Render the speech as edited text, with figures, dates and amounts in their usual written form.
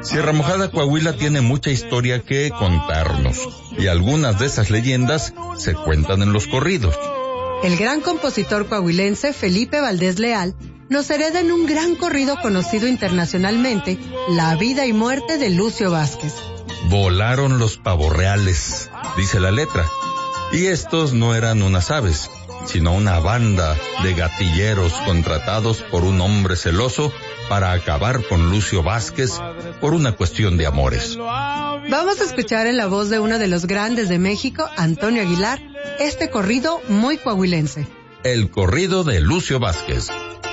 Sierra Mojada, Coahuila tiene mucha historia que contarnos, y algunas de esas leyendas se cuentan en los corridos. El gran compositor coahuilense Felipe Valdés Leal nos hereda en un gran corrido conocido internacionalmente, La vida y muerte de Lucio Vázquez. Volaron los pavorreales, dice la letra, y estos no eran unas aves, sino una banda de gatilleros contratados por un hombre celoso para acabar con Lucio Vázquez por una cuestión de amores. Vamos a escuchar en la voz de uno de los grandes de México, Antonio Aguilar, este corrido muy coahuilense. El corrido de Lucio Vázquez.